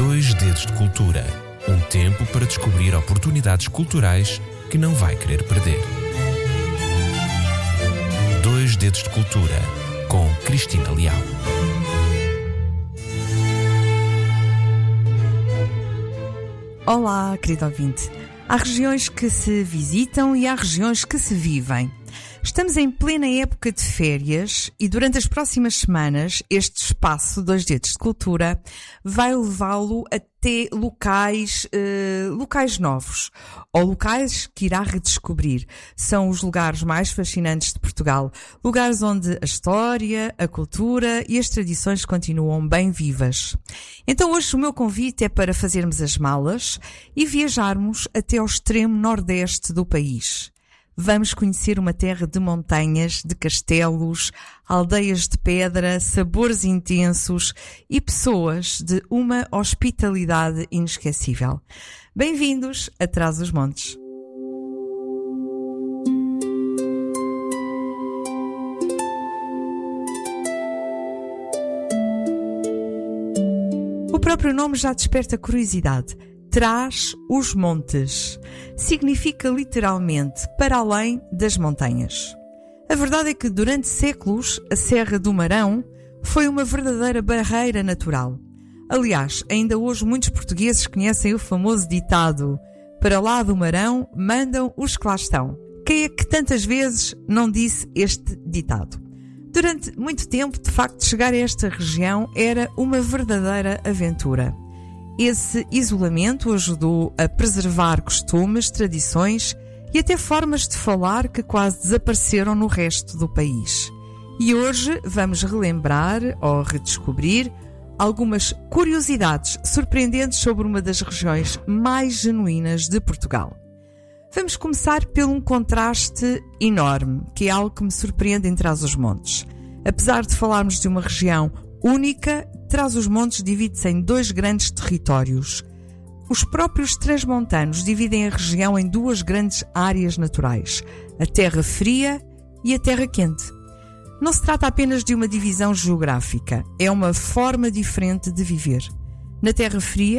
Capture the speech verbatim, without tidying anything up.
Dois Dedos de Cultura. Um tempo para descobrir oportunidades culturais que não vai querer perder. Dois Dedos de Cultura, com Cristina Leal. Olá, querido ouvinte. Há regiões que se visitam e há regiões que se vivem. Estamos em plena época de férias e durante as próximas semanas este espaço Dois Dedos de Cultura vai levá-lo até locais, uh, locais novos ou locais que irá redescobrir. São os lugares mais fascinantes de Portugal, lugares onde a história, a cultura e as tradições continuam bem vivas. Então hoje o meu convite é para fazermos as malas e viajarmos até ao extremo nordeste do país. Vamos conhecer uma terra de montanhas, de castelos, aldeias de pedra, sabores intensos e pessoas de uma hospitalidade inesquecível. Bem-vindos a Trás-os-Montes. O próprio nome já desperta curiosidade. Trás-os-Montes. Significa literalmente para além das montanhas. A verdade é que durante séculos a Serra do Marão foi uma verdadeira barreira natural. Aliás, ainda hoje muitos portugueses conhecem o famoso ditado: para lá do Marão mandam os que lá estão. Quem é que tantas vezes não disse este ditado? Durante muito tempo, de facto, chegar a esta região era uma verdadeira aventura. Esse isolamento ajudou a preservar costumes, tradições e até formas de falar que quase desapareceram no resto do país. E hoje vamos relembrar ou redescobrir algumas curiosidades surpreendentes sobre uma das regiões mais genuínas de Portugal. Vamos começar por um contraste enorme, que é algo que me surpreende em Trás-os-Montes. Apesar de falarmos de uma região única, Trás-os-Montes divide-se em dois grandes territórios. Os próprios transmontanos dividem a região em duas grandes áreas naturais, a terra fria e a terra quente. Não se trata apenas de uma divisão geográfica, é uma forma diferente de viver. Na terra fria,